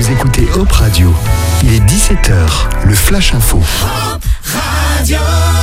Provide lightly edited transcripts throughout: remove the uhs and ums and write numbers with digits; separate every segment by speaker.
Speaker 1: Vous écoutez Hop Radio. Il est 17h, le Flash Info.
Speaker 2: Hop Radio.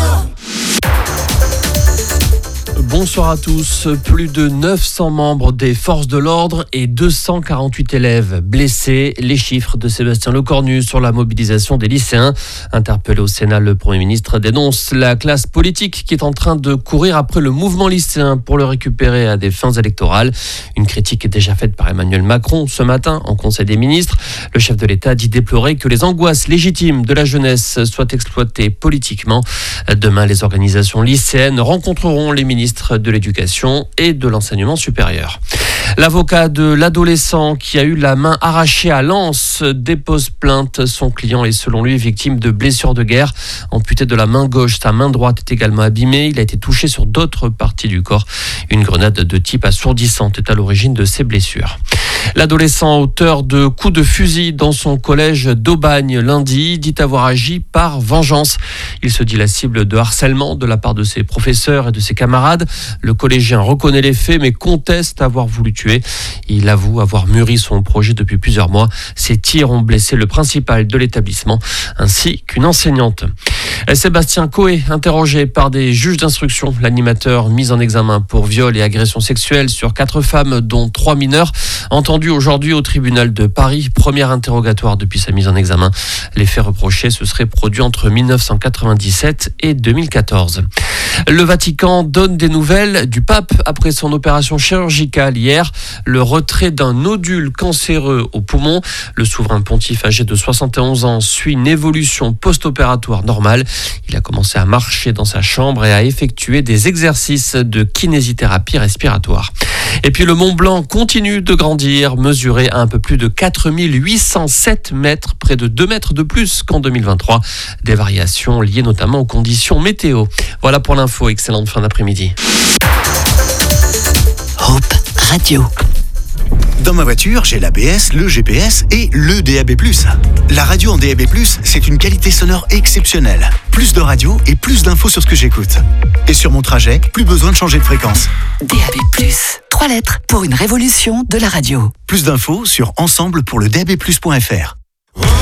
Speaker 3: Bonsoir à tous. Plus de 900 membres des forces de l'ordre et 248 élèves blessés. Les chiffres de Sébastien Lecornu sur la mobilisation des lycéens. Interpellé au Sénat, le Premier ministre dénonce la classe politique qui est en train de courir après le mouvement lycéen pour le récupérer à des fins électorales. Une critique est déjà faite par Emmanuel Macron ce matin en Conseil des ministres. Le chef de l'État dit déplorer que les angoisses légitimes de la jeunesse soient exploitées politiquement. Demain, les organisations lycéennes rencontreront les ministres de l'Éducation et de l'Enseignement supérieur. L'avocat de l'adolescent qui a eu la main arrachée à Lens dépose plainte. Son client est selon lui victime de blessures de guerre. Amputé de la main gauche, sa main droite est également abîmée. Il a été touché sur d'autres parties du corps. Une grenade de type assourdissante est à l'origine de ses blessures. L'adolescent auteur de coups de fusil dans son collège d'Aubagne lundi dit avoir agi par vengeance. Il se dit la cible de harcèlement de la part de ses professeurs et de ses camarades. Le collégien reconnaît les faits mais conteste avoir voulu tuer. Il avoue avoir mûri son projet depuis plusieurs mois. Ces tirs ont blessé le principal de l'établissement ainsi qu'une enseignante. Sébastien Coé, interrogé par des juges d'instruction, l'animateur mis en examen pour viol et agression sexuelle sur 4 femmes dont 3 mineurs, entendu aujourd'hui au tribunal de Paris. Premier interrogatoire depuis sa mise en examen. Les faits reprochés se seraient produits entre 1997 et 2014. Le Vatican donne des nouvelles du pape après son opération chirurgicale hier. Le retrait d'un nodule cancéreux au poumon. Le souverain pontife âgé de 71 ans suit une évolution post-opératoire normale. Il a commencé à marcher dans sa chambre et à effectuer des exercices de kinésithérapie respiratoire. Et puis le Mont Blanc continue de grandir, mesuré à un peu plus de 4807 mètres, près de 2 mètres de plus qu'en 2023. Des variations liées notamment aux conditions météo. Voilà pour l'info, excellente fin d'après-midi.
Speaker 2: Hop Radio.
Speaker 4: Dans ma voiture, j'ai l'ABS, le GPS et le DAB+. La radio en DAB+, c'est une qualité sonore exceptionnelle. Plus de radio et plus d'infos sur ce que j'écoute. Et sur mon trajet, plus besoin de changer de fréquence.
Speaker 2: DAB+, 3 lettres pour une révolution de la radio.
Speaker 4: Plus d'infos sur ensemble pour le DAB+.fr.